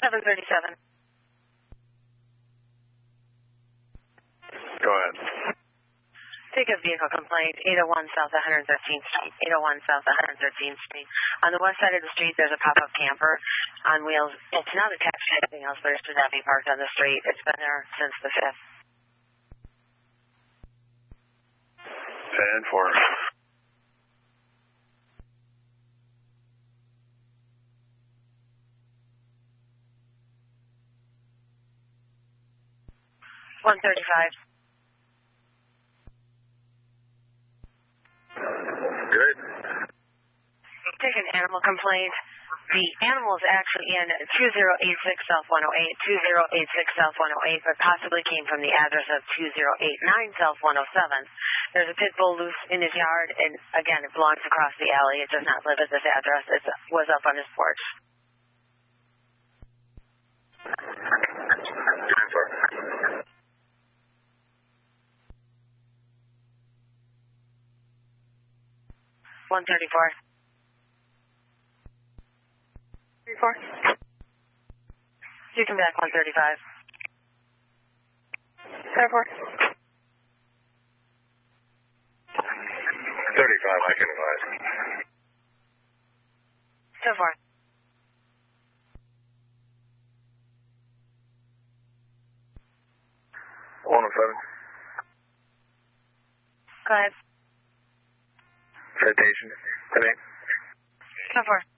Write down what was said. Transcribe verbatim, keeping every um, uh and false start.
seven thirty-seven. Go ahead. Take a vehicle complaint, eight oh one South one hundred thirteenth Street, eight oh one South one hundred thirteenth Street. On the west side of the street, there's a pop-up camper on wheels. It's not attached to anything else, but it should not be parked on the street. It's been there since the fifth. ten four. one thirty-five. Good. Take an animal complaint. The animal is actually in two zero eight six South one oh eight, two zero eight six South one oh eight, but possibly came from the address of two zero eight nine South one oh seven. There's a pit bull loose in his yard, and again, it belongs across the alley. It does not live at this address. It was up on his porch. ten four. one thirty-four. thirty-four. You can back one thirty-five. thirty-four. thirty-five, I can advise. thirty-four. one oh seven. Go ahead. Citation. Today. thirty-four.